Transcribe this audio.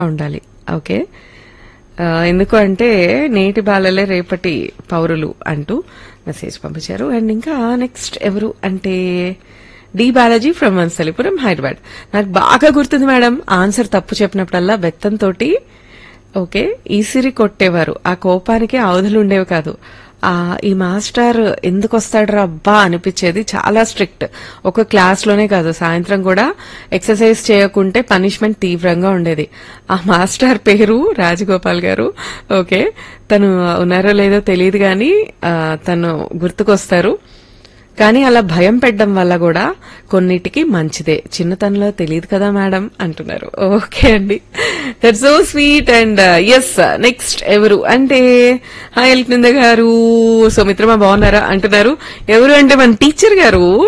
ఉండాలి. ఓకే. ఎందుకు అంటే నేటి బాలలే రేపటి పౌరులు అంటూ మెసేజ్ పంపించారు. అండ్ ఇంకా నెక్స్ట్ ఎవరు అంటే డి బాలాజీ ఫ్రమ్ వన్సలిపురం, హైదరాబాద్. నాకు బాగా గుర్తుంది మేడం, ఆన్సర్ తప్పు చెప్పినప్పుడల్లా బెత్తంతోటి ఓకే ఈసిరి కొట్టేవారు. ఆ కోపానికి అవధులు ఉండేవి కాదు. ఈ మాస్టర్ ఎందుకు వస్తాడు రా అబ్బా అనిపించేది. చాలా స్ట్రిక్ట్. ఒక క్లాస్ లోనే కాదు, సాయంత్రం కూడా ఎక్సర్సైజ్ చేయకుంటే పనిష్మెంట్ తీవ్రంగా ఉండేది. ఆ మాస్టర్ పేరు రాజగోపాల్ గారు. ఓకే, తను ఉన్నారో లేదో తెలియదు గాని తను గుర్తుకొస్తారు. కానీ అలా భయం పెట్టడం వల్ల కూడా కొన్నిటికి మంచిదే. చిన్నతనంలో తెలియదు కదా మేడం అంటున్నారు. ఓకే అండి, that so sweet. And yes, next ఎవరు అంటే హాయ్ ఎల్కింద గారు, సో మిత్రమా బాగున్నారా అంటున్నారు. ఎవరు అంటే మన టీచర్ గారు